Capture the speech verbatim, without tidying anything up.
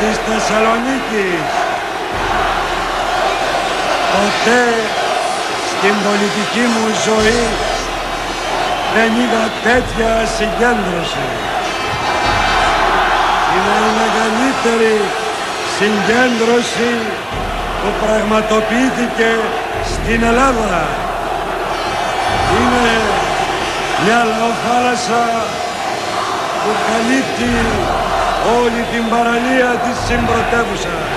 της Θεσσαλονίκης. Ποτέ στην πολιτική μου ζωή δεν είδα τέτοια συγκέντρωση. Είναι η μεγαλύτερη συγκέντρωση που πραγματοποιήθηκε στην Ελλάδα. Είναι μια λαοθάλασσα που καλύπτει όλη την παραλία της συμπρωτεύουσας.